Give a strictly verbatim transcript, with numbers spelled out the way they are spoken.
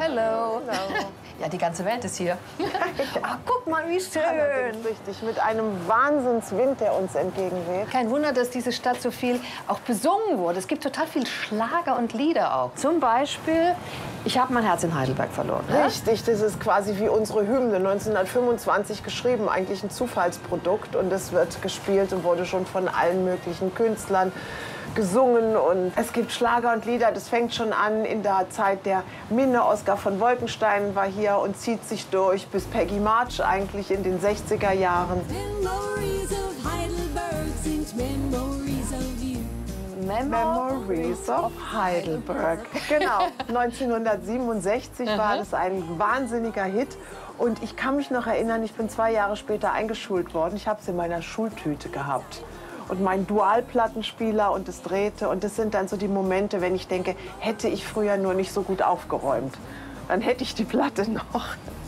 Hello. Hello. Ja, die ganze Welt ist hier. Ach, guck mal, wie schön. Allerdings richtig, mit einem Wahnsinnswind, der uns entgegenweht. Kein Wunder, dass diese Stadt so viel auch besungen wurde. Es gibt total viel Schlager und Lieder auch. Zum Beispiel, ich habe mein Herz in Heidelberg verloren. Ne? Richtig, das ist quasi wie unsere Hymne, neunzehnhundertfünfundzwanzig geschrieben, eigentlich ein Zufallsprodukt. Und es wird gespielt und wurde schon von allen möglichen Künstlern gesungen. Und es gibt Schlager und Lieder, das fängt schon an in der Zeit der Minne. Oskar von Wolkenstein war hier und zieht sich durch bis Peggy March eigentlich in den sechziger Jahren. Memories of Heidelberg sind Memories of you. Memories of Heidelberg. Genau, neunzehnhundertsiebenundsechzig war das ein wahnsinniger Hit. Und ich kann mich noch erinnern, ich bin zwei Jahre später eingeschult worden. Ich habe es in meiner Schultüte gehabt. Und mein Dualplattenspieler und es drehte. Und das sind dann so die Momente, wenn ich denke, hätte ich früher nur nicht so gut aufgeräumt. Dann hätte ich die Platte noch.